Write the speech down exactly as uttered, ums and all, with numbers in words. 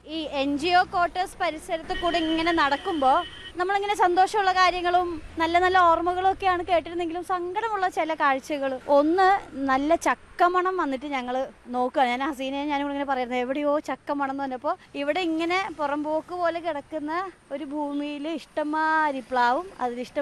ഈ N G O quarters പരിസരത്ത് കൂടെ ഇങ്ങനെ നടക്കുമ്പോൾ നമ്മളിങ്ങനെ സന്തോഷമുള്ള കാര്യങ്ങളും നല്ല നല്ല ഓർമ്മകളും ഒക്കെയാണ് കേട്ടിരുന്നെങ്കിലും സങ്കടമുള്ള ചില കാഴ്ചകൾ. ഒന്ന്, നല്ല ചക്കമണം വന്നിട്ട് ഞങ്ങൾ നോക്കുക. ഞാൻ ഹസീനയെ ഞാനും ഇങ്ങനെ പറയുന്നത് എവിടെയോ ചക്കമണം എന്ന് പറഞ്ഞപ്പോൾ ഇവിടെ ഇങ്ങനെ പുറംപോക്ക് പോലെ കിടക്കുന്ന ഒരു ഭൂമിയിൽ ഇഷ്ടംമാതിരി പ്ലാവും അതിലിഷ്ടം